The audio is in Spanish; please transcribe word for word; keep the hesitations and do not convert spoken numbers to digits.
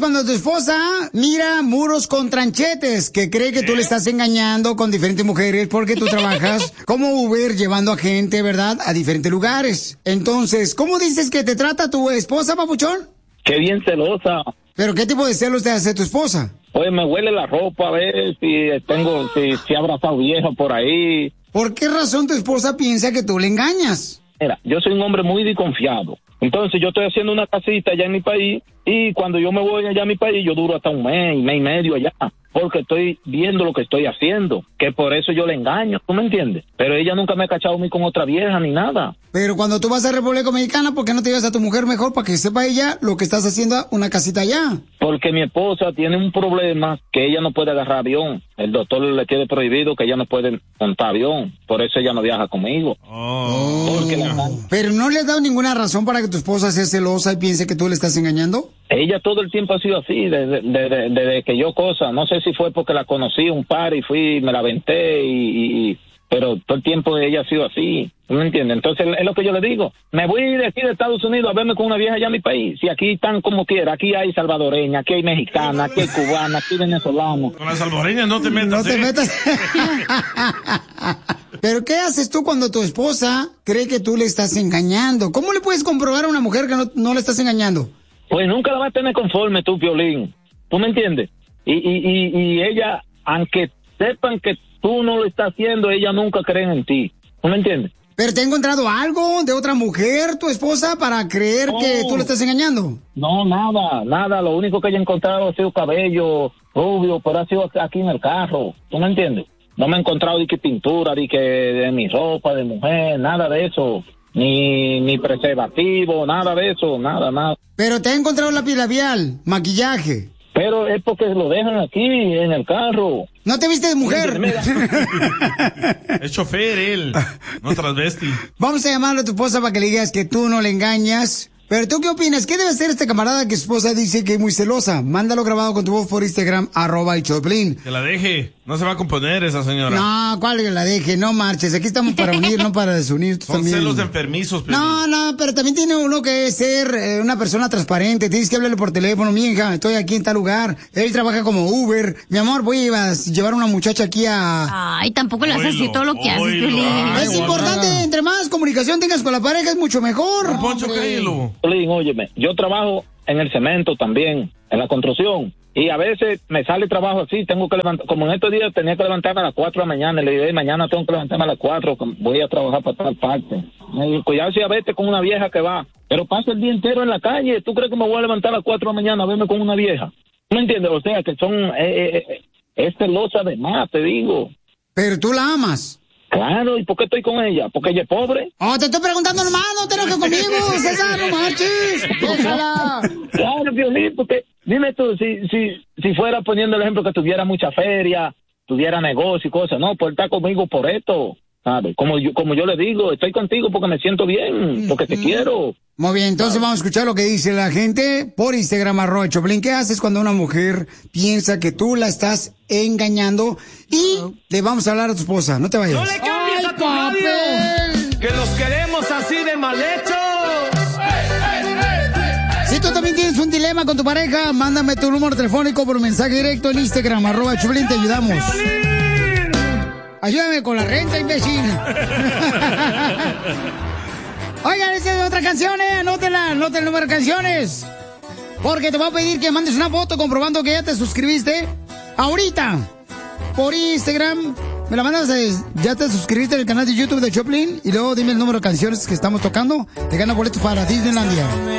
cuando tu esposa mira muros con tranchetes, que cree que tú le estás engañando con diferentes mujeres porque tú trabajas como Uber llevando a gente, ¿verdad?, a diferentes lugares. Entonces, ¿cómo dices que te trata tu esposa, papuchón? Qué bien celosa. ¿Pero qué tipo de celos te hace tu esposa? Pues me huele la ropa a ver si tengo, si, si he abrazado vieja por ahí. ¿Por qué razón tu esposa piensa que tú le engañas? Mira, yo soy un hombre muy desconfiado. Entonces yo estoy haciendo una casita allá en mi país y cuando yo me voy allá a mi país yo duro hasta un mes, mes y medio allá, porque estoy viendo lo que estoy haciendo, que por eso yo le engaño, ¿tú me entiendes? Pero ella nunca me ha cachado a mí con otra vieja ni nada. Pero cuando tú vas a República Dominicana, ¿por qué no te llevas a tu mujer mejor para que sepa ella lo que estás haciendo una casita allá? Porque mi esposa tiene un problema que ella no puede agarrar avión. El doctor le tiene prohibido que ella no puede montar avión. Por eso ella no viaja conmigo. Oh. Porque la... Pero no le has dado ninguna razón para que tu esposa sea celosa y piense que tú le estás engañando. Ella todo el tiempo ha sido así, desde, desde, desde que yo cosa. No sé si fue porque la conocí un par y fui, me la aventé y... y pero todo el tiempo ella ha sido así, ¿no me entiendes? Entonces es lo que yo le digo, me voy de aquí de Estados Unidos a verme con una vieja allá en mi país, si aquí están como quiera, aquí hay salvadoreña, aquí hay mexicana, aquí hay cubana, aquí hay venezolana. Con las salvadoreñas no te metas, No te ¿eh? metas. Pero ¿qué haces tú cuando tu esposa cree que tú le estás engañando? ¿Cómo le puedes comprobar a una mujer que no, no le estás engañando? Pues nunca la vas a tener conforme tú, Piolín, ¿tú me entiendes? Y, y, y, y ella, aunque sepan que tú no lo estás haciendo, ella nunca cree en ti. ¿No me entiendes? ¿Pero te ha encontrado algo de otra mujer, tu esposa, para creer no, que tú le estás engañando? No, nada, nada. Lo único que ella ha encontrado ha sido cabello rubio, pero ha sido aquí en el carro. ¿Tú me entiendes? No me he encontrado de que pintura, de que de mi ropa de mujer, nada de eso. Ni, ni preservativo, nada de eso, nada, nada. ¿Pero te ha encontrado lápiz labial, maquillaje? Pero es porque lo dejan aquí, en el carro. ¿No te viste de mujer? Es chofer él, no transvesti. Vamos a llamarle a tu esposa para que le digas que tú no le engañas. Pero ¿tú qué opinas? ¿Qué debe hacer este camarada que su esposa dice que es muy celosa? Mándalo grabado con tu voz por Instagram, arroba y Choplin. Que la deje, no se va a componer esa señora. No, ¿cuál que la deje? No marches, aquí estamos para unir, no para desunir. Son también. celos de enfermizos. Pero... No, no, pero también tiene uno que ser eh, una persona transparente. Tienes que hablarle por teléfono, mi hija, estoy aquí en tal lugar. Él trabaja como Uber. Mi amor, voy a llevar a una muchacha aquí a... Ay, tampoco le haces así todo lo que haces, Piolín. Es importante, entre más comunicación tengas con la pareja, es mucho mejor. No, Poncho, cállalo. Piolín, óyeme, yo trabajo en el cemento también, en la construcción. Y a veces me sale trabajo así, tengo que levantar, como en estos días tenía que levantarme a las cuatro de la mañana, y le dije, mañana tengo que levantarme a las cuatro, voy a trabajar para tal parte. Me dijo, cuidado si a veces con una vieja que va, pero paso el día entero en la calle, ¿tú crees que me voy a levantar a las cuatro de la mañana a verme con una vieja? ¿No entiendes? O sea, que son, eh, eh, es celosa de más, te digo. Pero tú la amas. Claro, ¿y por qué estoy con ella? ¿Porque ella es pobre? Oh, te estoy preguntando nomás, no te enojes conmigo, César, no marches, déjala. Claro, Piolín, porque dime tú, si, si, si fuera poniendo el ejemplo que tuviera mucha feria, tuviera negocio y cosas, no, pues está conmigo por esto, ¿sabes? Como yo, como yo le digo, estoy contigo porque me siento bien, porque te mm-hmm. quiero. Muy bien, entonces vamos a escuchar lo que dice la gente por Instagram, arroba Choplin. ¿Qué haces cuando una mujer piensa que tú la estás engañando? Y le vamos a hablar a tu esposa, no te vayas. ¡No le cambies a tu radio! ¡Que los queremos así de mal hechos! Si tú también tienes un dilema con tu pareja, mándame tu número telefónico por un mensaje directo en Instagram, arroba Choplin, te ayudamos. ¡Violín! Ayúdame con la renta, imbécil. Oigan, esta es otra canción, eh, anótenla, anoten el número de canciones. Porque te voy a pedir que mandes una foto comprobando que ya te suscribiste. Ahorita, por Instagram, me la mandas, eh, ya te suscribiste al canal de YouTube de Choplin. Y luego dime el número de canciones que estamos tocando. Te gana boletos para Disneylandia.